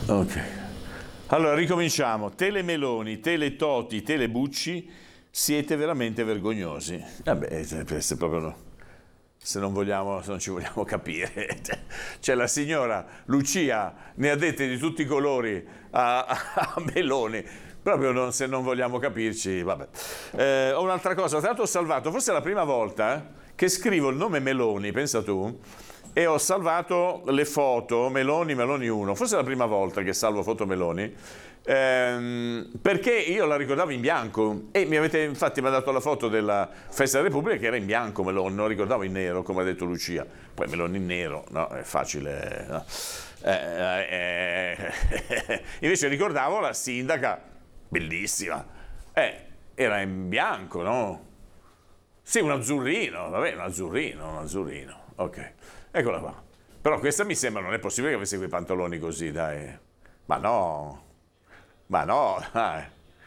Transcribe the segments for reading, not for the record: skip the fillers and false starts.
Ok. Allora, ricominciamo. Tele Meloni, Tele Toti, Tele Bucci, siete veramente vergognosi. Vabbè, se proprio se non ci vogliamo capire. C'è la signora Lucia, ne ha dette di tutti i colori a Meloni. Proprio se non vogliamo capirci, vabbè. Ho un'altra cosa, tra l'altro ho salvato, forse è la prima volta che scrivo il nome Meloni, pensa tu, e ho salvato le foto Meloni 1, forse è la prima volta che salvo foto Meloni, perché io la ricordavo in bianco e infatti mi ha dato la foto della Festa della Repubblica che era in bianco Meloni, non ricordavo in nero come ha detto Lucia, poi Meloni in nero, no, è facile, no? Invece ricordavo la sindaca, bellissima, era in bianco, no? Sì, un azzurrino, vabbè, un azzurrino, ok. Eccola qua. Però questa mi sembra, non è possibile che avesse quei pantaloni così, dai. Ma no, dai.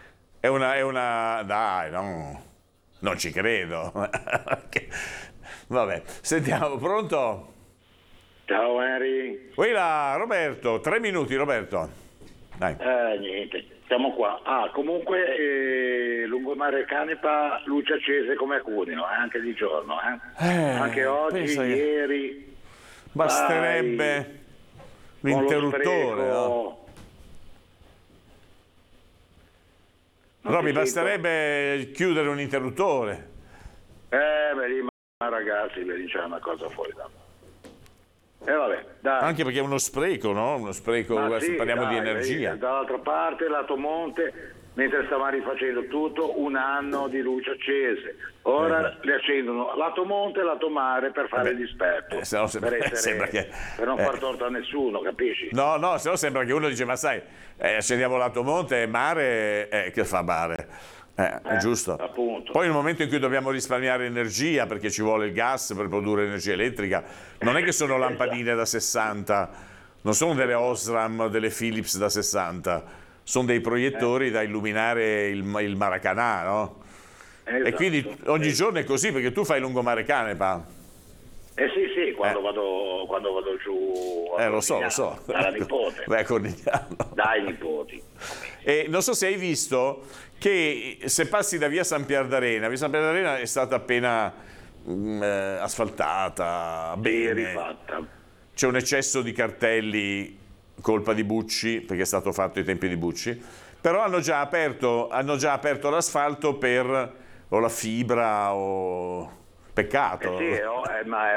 Dai, no. Non ci credo. Vabbè, sentiamo, pronto? Ciao Henry. Là, Roberto, 3 minuti, Roberto. Dai. Niente, siamo qua. Comunque lungomare Canepa, luce accese come a Cuneo, anche di giorno. Anche oggi, ieri. Basterebbe l'interruttore, no? Roby, basterebbe chiudere un interruttore. Ma ragazzi, vi diciamo una cosa fuori da me. Vabbè, dai. Anche perché è uno spreco, no? Uno spreco, adesso parliamo di energia. Dall'altra parte, lato monte, mentre stavamo rifacendo tutto, un anno di luce accese. Ora le accendono lato monte e lato mare per fare il dispetto. Per non far torto a nessuno, capisci? No, se no sembra che uno dice, ma sai, accendiamo lato monte e mare, che fa mare? È giusto. Appunto. Poi nel momento in cui dobbiamo risparmiare energia, perché ci vuole il gas per produrre energia elettrica, non è che sono lampadine da 60, non sono delle Osram, delle Philips da 60, sono dei proiettori da illuminare il Maracanã, no? Esatto. E quindi ogni giorno è così, perché tu fai lungomare Canepa. Sì, quando vado giù lo so. dalla nipote. Vai a Cornigliano. Dai nipoti. E non so se hai visto che se passi da via San Pier d'Arena è stata appena asfaltata, bene, rifatta. C'è un eccesso di cartelli, colpa di Bucci, perché è stato fatto ai tempi di Bucci, però hanno già aperto l'asfalto per o la fibra o peccato. Ma